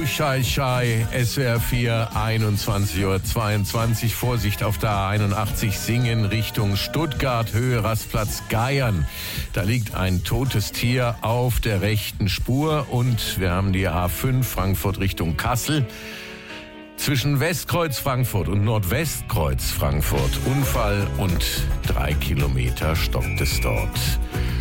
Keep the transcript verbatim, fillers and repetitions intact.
Schei, Schei, S W R vier, einundzwanzig Uhr zweiundzwanzig. Vorsicht auf der A einundachtzig Singen Richtung Stuttgart, Höhe Rastplatz Geiern. Da liegt ein totes Tier auf der rechten Spur und wir haben die A fünf Frankfurt Richtung Kassel. Zwischen Westkreuz Frankfurt und Nordwestkreuz Frankfurt Unfall und drei Kilometer stoppt es dort.